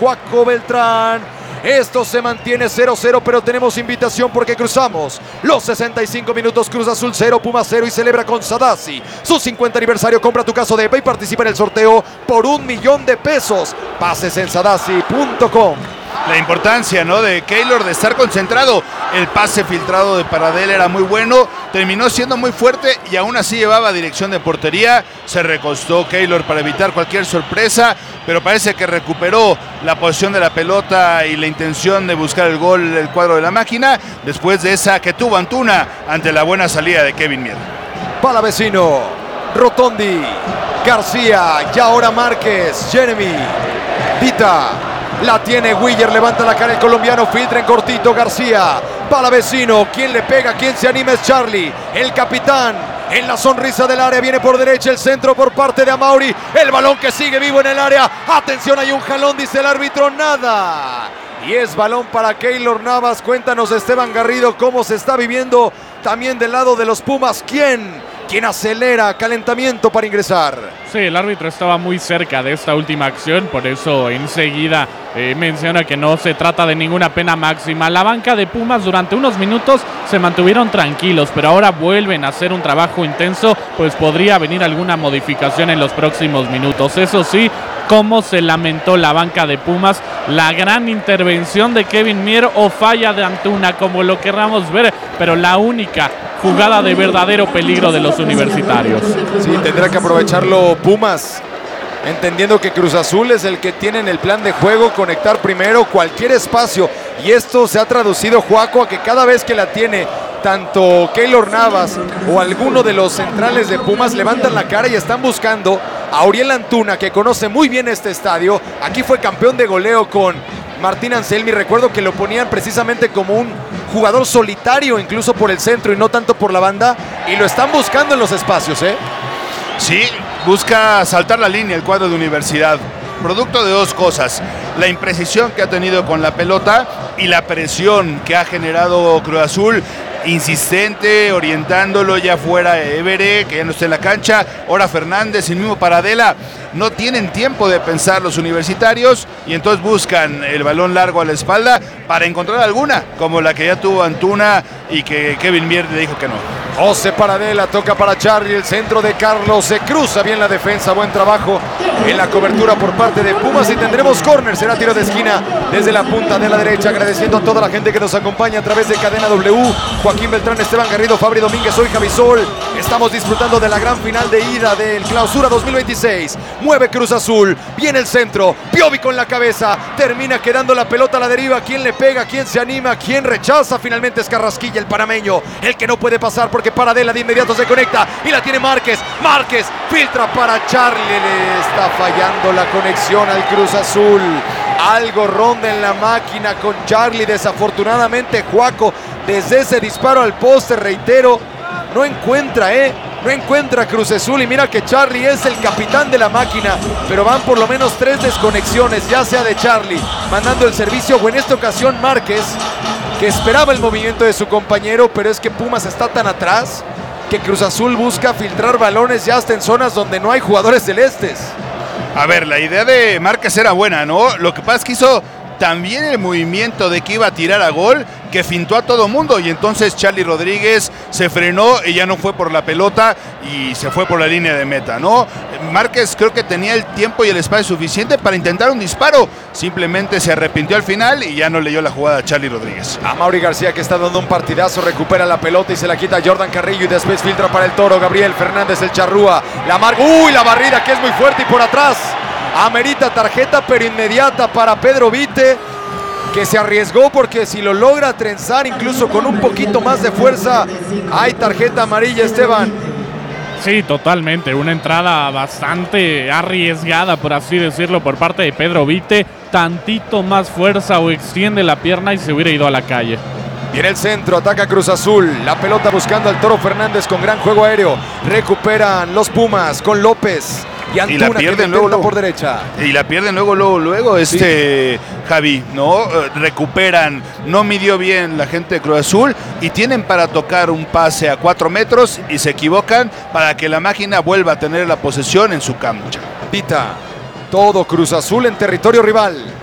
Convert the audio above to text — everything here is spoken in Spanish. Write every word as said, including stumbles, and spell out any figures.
Joaco Beltrán. Esto se mantiene cero cero, pero tenemos invitación porque cruzamos los sesenta y cinco minutos. Cruz Azul cero, Pumas cero y celebra con Sadasi su cincuenta aniversario. Compra tu caso de E P A y participa en el sorteo por un millón de pesos. Pases en sadasi punto com. La importancia, ¿no?, de Keylor de estar concentrado. El pase filtrado de Paradel era muy bueno, terminó siendo muy fuerte y aún así llevaba dirección de portería. Se recostó Keylor para evitar cualquier sorpresa, pero parece que recuperó la posición de la pelota y la intención de buscar el gol del cuadro de la máquina después de esa que tuvo Antuna ante la buena salida de Kevin Mier. Palavecino, Rotondi, García y ahora Márquez, Jeremy, Vita. La tiene Willer, levanta la cara el colombiano, filtra en cortito García. Palavecino, ¿quién le pega? ¿Quién se anima? Es Charlie, el capitán. En la sonrisa del área, viene por derecha el centro por parte de Amauri. El balón que sigue vivo en el área. Atención, hay un jalón, dice el árbitro, nada. Y es balón para Keylor Navas. Cuéntanos, Esteban Garrido, cómo se está viviendo también del lado de los Pumas. ¿Quién? ¿Quién acelera? Calentamiento para ingresar. Sí, el árbitro estaba muy cerca de esta última acción, por eso enseguida eh, menciona que no se trata de ninguna pena máxima. La banca de Pumas durante unos minutos se mantuvieron tranquilos, pero ahora vuelven a hacer un trabajo intenso, pues podría venir alguna modificación en los próximos minutos. Eso sí, cómo se lamentó la banca de Pumas la gran intervención de Kevin Mier o falla de Antuna, como lo querramos ver, pero la única jugada de verdadero peligro de los universitarios. Sí, tendrá que aprovecharlo Pumas, entendiendo que Cruz Azul es el que tiene en el plan de juego conectar primero cualquier espacio, y esto se ha traducido, Joaco, a que cada vez que la tiene tanto Keylor Navas o alguno de los centrales de Pumas levantan la cara y están buscando a Uriel Antuna, que conoce muy bien este estadio. Aquí fue campeón de goleo con Martín Anselmi. Recuerdo que lo ponían precisamente como un jugador solitario, incluso por el centro y no tanto por la banda, y lo están buscando en los espacios, ¿eh? Sí, busca saltar la línea el cuadro de Universidad, producto de dos cosas: la imprecisión que ha tenido con la pelota y la presión que ha generado Cruz Azul, insistente, orientándolo ya fuera Évere, que ya no está en la cancha, ahora Fernández y mismo Paradela. No tienen tiempo de pensar los universitarios y entonces buscan el balón largo a la espalda para encontrar alguna, como la que ya tuvo Antuna y que Kevin Mier le dijo que no. José Paradela toca para Charlie, el centro de Carlos, se cruza bien la defensa, buen trabajo en la cobertura por parte de Pumas y tendremos córner, será tiro de esquina desde la punta de la derecha, agradeciendo a toda la gente que nos acompaña a través de Cadena W, Joaquín Beltrán, Esteban Garrido, Fabri Domínguez, soy Javi Sol, estamos disfrutando de la gran final de ida del Clausura dos mil veintiséis, mueve Cruz Azul, viene el centro, Piovi con la cabeza, termina quedando la pelota a la deriva, ¿quién le pega? ¿Quién se anima? ¿Quién rechaza? Finalmente es Carrasquilla, el panameño, el que no puede pasar porque Paradela de inmediato se conecta y la tiene Márquez, Márquez filtra para Charlie, le está fallando la conexión al Cruz Azul, algo ronda en la máquina con Charlie, desafortunadamente Joaco, desde ese disparo al poste, reitero, no encuentra, eh, no encuentra Cruz Azul y mira que Charlie es el capitán de la máquina, pero van por lo menos tres desconexiones, ya sea de Charlie mandando el servicio o en esta ocasión Márquez, que esperaba el movimiento de su compañero, pero es que Pumas está tan atrás que Cruz Azul busca filtrar balones ya hasta en zonas donde no hay jugadores celestes. A ver, la idea de Márquez era buena, ¿no? Lo que pasa es que hizo también el movimiento de que iba a tirar a gol, que fintó a todo mundo y entonces Charlie Rodríguez se frenó y ya no fue por la pelota y se fue por la línea de meta, ¿no? Márquez creo que tenía el tiempo y el espacio suficiente para intentar un disparo, simplemente se arrepintió al final y ya no leyó la jugada a Charlie Rodríguez. A Mauri García, que está dando un partidazo, recupera la pelota y se la quita a Jordan Carrillo y después filtra para el Toro, Gabriel Fernández, el charrúa, la marca, uy, la barrida que es muy fuerte y por atrás amerita tarjeta pero inmediata para Pedro Vite, que se arriesgó porque si lo logra trenzar incluso con un poquito más de fuerza, hay tarjeta amarilla, Esteban. Sí, totalmente, una entrada bastante arriesgada, por así decirlo, por parte de Pedro Vite, tantito más fuerza o extiende la pierna y se hubiera ido a la calle. Viene el centro, ataca Cruz Azul, la pelota buscando al Toro Fernández con gran juego aéreo, recuperan los Pumas con López y Antuna, y la pierden que luego, luego por derecha. Y la pierden luego, luego, luego, este sí. Javi, ¿no? Recuperan, no midió bien la gente de Cruz Azul y tienen para tocar un pase a cuatro metros y se equivocan para que la máquina vuelva a tener la posesión en su campo. Vita, todo Cruz Azul en territorio rival.